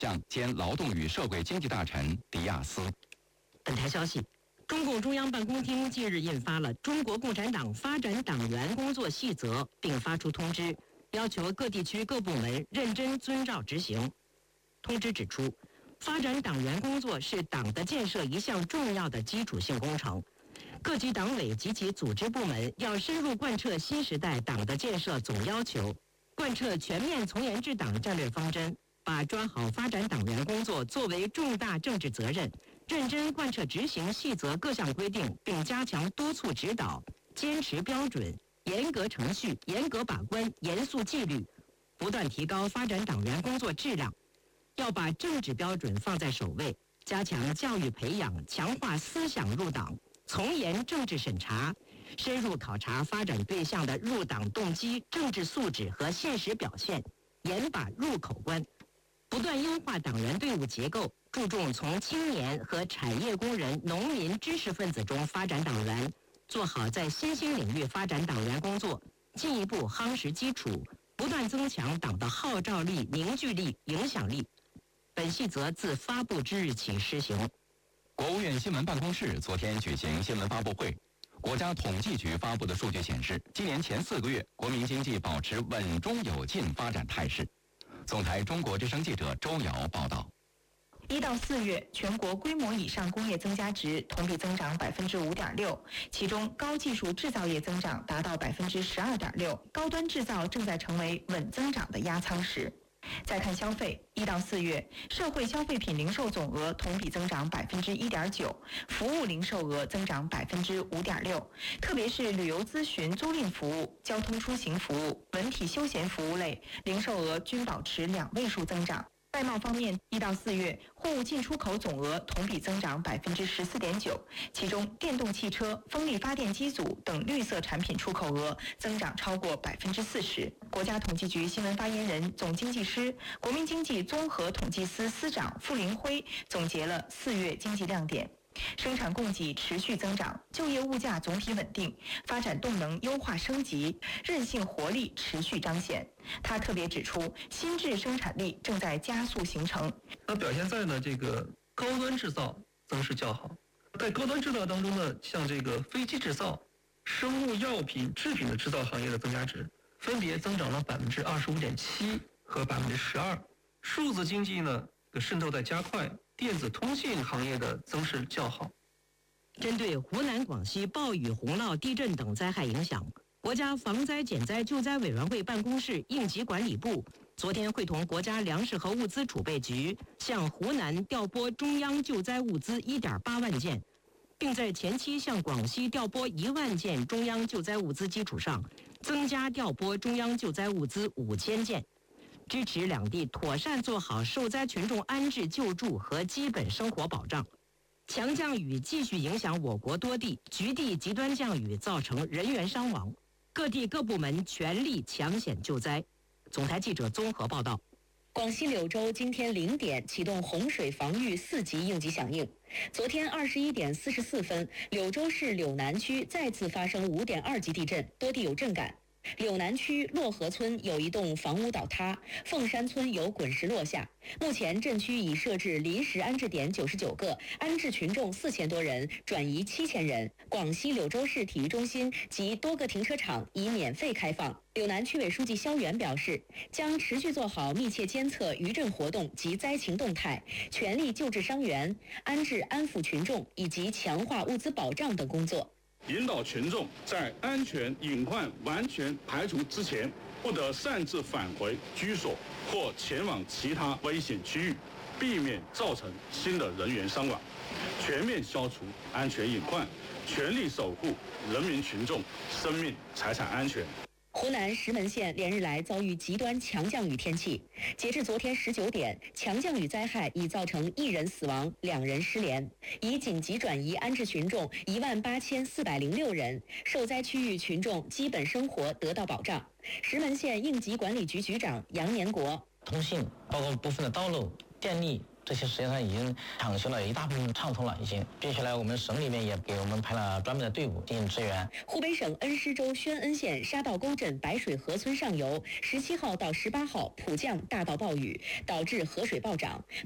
将兼劳动与社会经济大臣迪亚斯。 本台消息，中共中央办公厅近日印发了《中国共产党发展党员工作细则》，并发出通知，要求各地区各部门认真遵照执行。通知指出，发展党员工作是党的建设一项重要的基础性工程，各级党委及其组织部门要深入贯彻新时代党的建设总要求，贯彻全面从严治党战略方针，把抓好发展党员工作作为重大政治责任，认真贯彻执行细则各项规定，并加强督促指导，坚持标准，严格程序，严格把关，严肃纪律，不断提高发展党员工作质量。要把政治标准放在首位，加强教育培养，强化思想入党，从严政治审查，深入考察发展对象的入党动机、政治素质和现实表现，严把入口关，不断优化党员队伍结构，注重从青年和产业工人、农民、知识分子中发展党员，做好在新兴领域发展党员工作，进一步夯实基础，不断增强党的号召力、凝聚力、影响力。本细则自发布之日起施行。 国务院新闻办公室昨天举行新闻发布会。国家统计局发布的数据显示，今年前4个月，国民经济保持稳中有进发展态势。总台中国之声记者周瑶报道。 1到4月，全国规模以上工业增加值同比增长5.6%，其中高技术制造业增长达到12.6%，高端制造正在成为稳增长的压舱石。再看消费，1到4月，社会消费品零售总额同比增长1.9%，服务零售额增长5.6%，特别是旅游咨询租赁服务、交通出行服务、文体休闲服务类零售额均保持2位数增长。外贸方面，1到4月，货物进出口总额同比增长14.9%，其中电动汽车、风力发电机组等绿色产品出口额增长超过40%。国家统计局新闻发言人、总经济师、国民经济综合统计司司长傅林辉总结了4月经济亮点。生产供给持续增长，就业物价总体稳定，发展动能优化升级，韧性活力持续彰显。他特别指出，新质生产力正在加速形成。 表现在呢这个高端制造增势较好，在高端制造当中呢，像这个飞机制造、生物药品制品的制造行业的增加值分别增长了25.7%和12%。数字经济呢渗透在加快，电子通信行业的增势较好。 针对湖南、广西暴雨、洪涝、地震等灾害影响，国家防灾减灾救灾委员会办公室应急管理部昨天会同国家粮食和物资储备局向湖南调拨中央救灾物资1.8万件，并在前期向广西调拨1万件中央救灾物资基础上，增加调拨中央救灾物资5000件，支持两地妥善做好受灾群众安置救助和基本生活保障。强降雨继续影响我国多地，局地极端降雨造成人员伤亡，各地各部门全力抢险救灾。总台记者综合报道。 广西柳州今天0点启动洪水防御4级应急响应。昨天21点44分，柳州市柳南区再次发生5.2级地震，多地有震感。柳南区洛河村有一栋房屋倒塌，凤山村有滚石落下。目前镇区已设置临时安置点99个，安置群众4000多人，转移7000人。广西柳州市体育中心及多个停车场已免费开放。柳南区委书记肖元表示，将持续做好密切监测余震活动及灾情动态，全力救治伤员、安置安抚群众以及强化物资保障等工作。 引导群众在安全隐患完全排除之前，不得擅自返回居所或前往其他危险区域，避免造成新的人员伤亡，全面消除安全隐患，全力守护人民群众生命财产安全。 湖南石门县连日来遭遇极端强降雨天气，截至昨天19点，强降雨灾害已造成1人死亡、2人失联，已紧急转移安置群众18406人，受灾区域群众基本生活得到保障。石门县应急管理局局长杨年国： 通信包括部分的道路、电力、 这些实际上已经抢修了一大部分畅通了，已经。并且呢，我们省里面也给我们派了专门的队伍进行支援。 湖北省恩施州宣恩县沙道沟镇白水河村上游17号到18号普降大到暴雨，导致河水暴涨，